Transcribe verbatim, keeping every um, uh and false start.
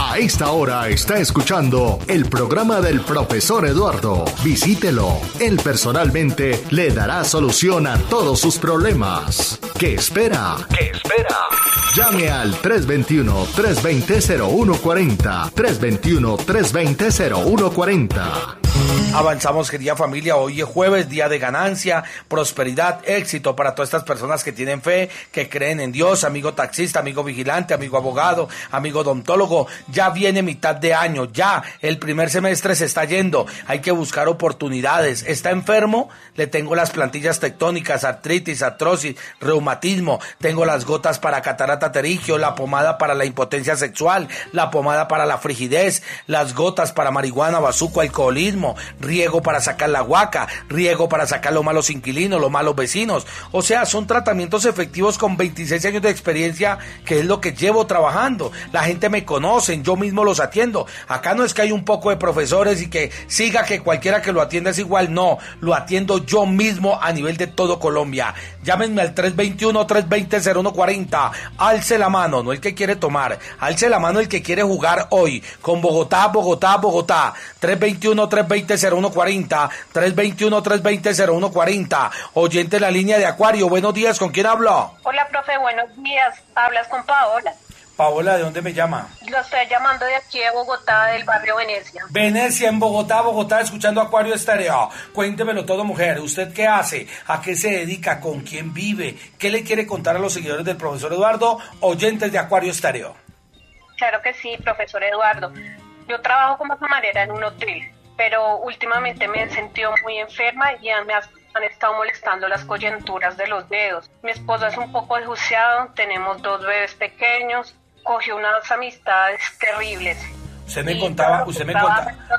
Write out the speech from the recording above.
A esta hora está escuchando el programa del profesor Eduardo. Visítelo. Él personalmente le dará solución a todos sus problemas. ¿Qué espera? ¿Qué espera? Llame al tres dos uno, tres dos cero, cero uno cuatro cero, tres dos uno, tres dos cero, cero uno cuatro cero. Avanzamos, querida familia. Hoy es jueves, día de ganancia, prosperidad, éxito para todas estas personas que tienen fe, que creen en Dios. Amigo taxista, amigo vigilante, amigo abogado, amigo odontólogo. Ya viene mitad de año, ya el primer semestre se está yendo. Hay que buscar oportunidades. ¿Está enfermo? Le tengo las plantillas tectónicas, artritis, artrosis, reumatismo. Tengo las gotas para catarata pterigio, la pomada para la impotencia sexual, la pomada para la frigidez, las gotas para marihuana, bazuco, alcoholismo, riego para sacar la guaca, riego para sacar los malos inquilinos, los malos vecinos. O sea, son tratamientos efectivos con veintiséis años de experiencia, que es lo que llevo trabajando. La gente me conoce, yo mismo los atiendo. Acá no es que hay un poco de profesores y que siga que cualquiera que lo atienda es igual. No, lo atiendo yo mismo a nivel de todo Colombia. Llámenme al tres dos uno, tres dos cero, cero uno cuatro cero. Alce la mano, no el que quiere tomar. Alce la mano el que quiere jugar hoy con Bogotá, Bogotá, Bogotá. tres dos uno, tres dos cero, cero uno cuatro cero. tres dos uno, tres dos cero, cero uno cuatro cero. Oyente de la línea de Acuario. Buenos días, ¿con quién hablo? Hola, profe, buenos días. Hablas con Paola. Paola, ¿de dónde me llama? Lo estoy llamando de aquí de Bogotá, del barrio Venecia. Venecia, en Bogotá, Bogotá, escuchando Acuario Estéreo. Cuéntemelo todo, mujer. ¿Usted qué hace? ¿A qué se dedica? ¿Con quién vive? ¿Qué le quiere contar a los seguidores del profesor Eduardo, oyentes de Acuario Estéreo? Claro que sí, profesor Eduardo. Yo trabajo como camarera en un hotel, pero últimamente me he sentido muy enferma y me han estado molestando las coyunturas de los dedos. Mi esposo es un poco desjuiciado, tenemos dos bebés pequeños, cogió unas amistades terribles. Usted me contaba, usted me contaba.